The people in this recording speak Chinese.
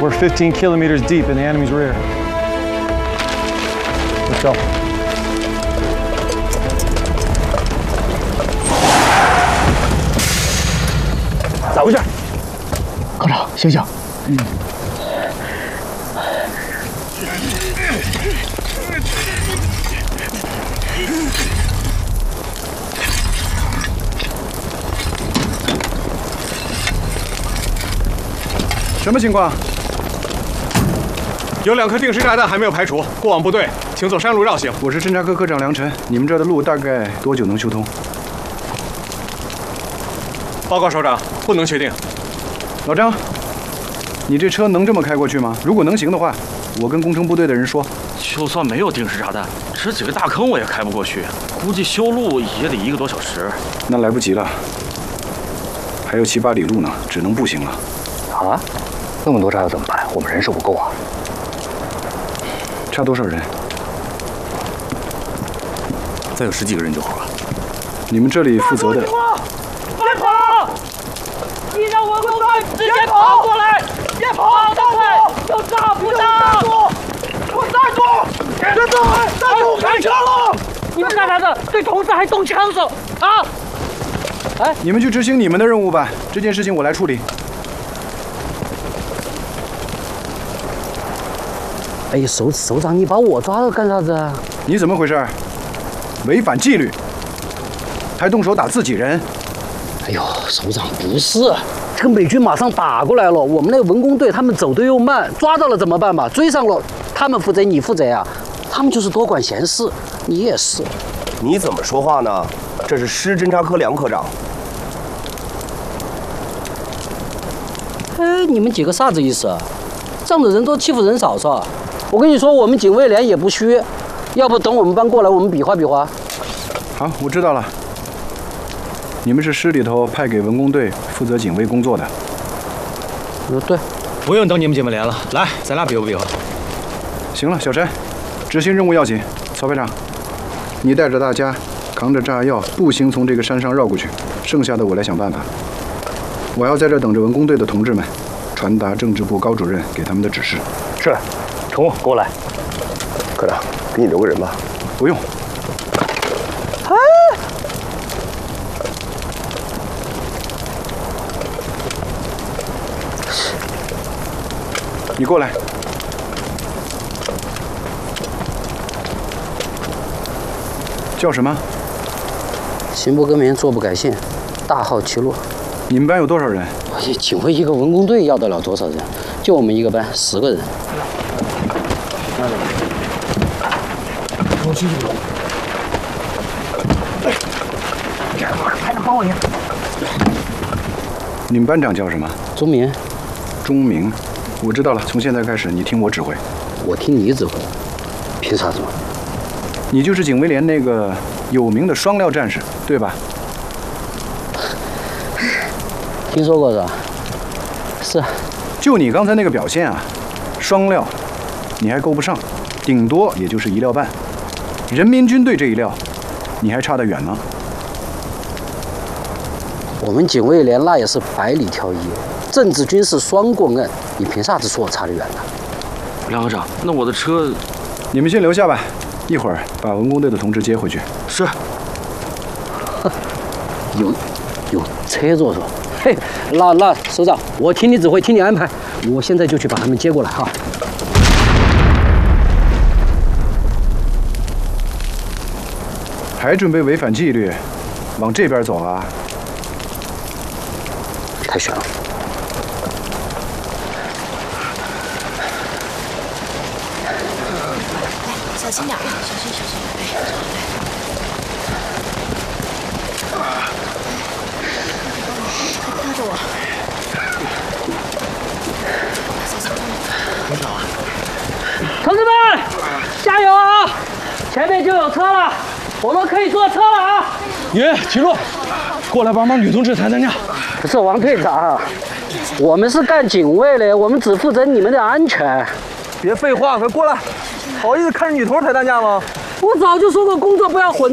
We're 15 kilometers deep in the enemy's rear. Let's go. 咋回事？科长，醒醒！ 什么情况？ 有2颗定时炸弹还没有排除，过往部队请走山路绕行。 我是侦察科科长梁晨，你们这儿的路大概多久能修通？ 报告首长，不能确定。 老张，你这车能这么开过去吗？如果能行的话，我跟工程部队的人说。 就算没有定时炸弹，这几个大坑我也开不过去，估计修路也得1个多小时。 那来不及了，还有7、8里路呢，只能步行了。 啊？那么多炸药怎么办？我们人手不够啊。 差多少人？ 再有10几个人就好了。 你们这里负责的。 别跑！你让文工队直接跑过来！别跑！站住！都炸不到！给我站住！站住！开车了！你们干啥的？对同志还动枪手啊！ 哎，你们去执行你们的任务吧，这件事情我来处理。 哎，首长，你把我抓了干啥子啊？ 你怎么回事？违反纪律，还动手打自己人！ 哎呦，首长不是，这个美军马上打过来了，我们那个文工队他们走得又慢，抓到了怎么办吧？追上了，他们负责，你负责呀？他们就是多管闲事，你也是。 你怎么说话呢？这是师侦察科梁科长。 哎，你们几个啥子意思啊？仗着人多欺负人少是吧？我跟你说，我们警卫连也不虚，要不等我们班过来，我们比划比划。 好，我知道了。你们是师里头派给文工队负责警卫工作的。 对。 不用等你们警卫连了，来，咱俩比划比划。 行了，小山，执行任务要紧。曹排长，你带着大家扛着炸药步行从这个山上绕过去，剩下的我来想办法。我要在这等着文工队的同志们传达政治部高主任给他们的指示。 是，成武跟我来。 科长，给你留个人吧。 不用。你过来。叫什么？ 行不更名，坐不改姓，大号齐洛。 你们班有多少人？ 警卫一个文工队要得了多少人？就我们一个班10个人。 我记住了。排长帮我一下。 你们班长叫什么？ 钟明。 钟明，我知道了。从现在开始，你听我指挥。 我听你指挥。凭啥子嘛？ 你就是警卫连那个有名的双料战士，对吧？ 听说过是吧？是。 就你刚才那个表现啊，双料，你还够不上，顶多也就是1料半。人民军队这一料，你还差得远呢。 我们警卫连那也是百里挑一，政治军事双过硬，你凭啥子说我差得远呢？ 梁科长，那我的车， 你们先留下吧，一会儿把文工队的同志接回去。 是。 有车坐是吧？嘿，那首长，我听你指挥，听你安排，我现在就去把他们接过来哈。 还准备违反纪律，往这边走啊？ 太悬了。 小心点啊！小心！拉着我。 同志们，加油啊！前面就有车了，我们可以坐车了啊！ 齐洛，过来帮帮女同志抬担架。 不是王队长，我们是干警卫的，我们只负责你们的安全。 别废话，快过来！好意思看着女头抬担架吗？ 我早就说过，工作不要混。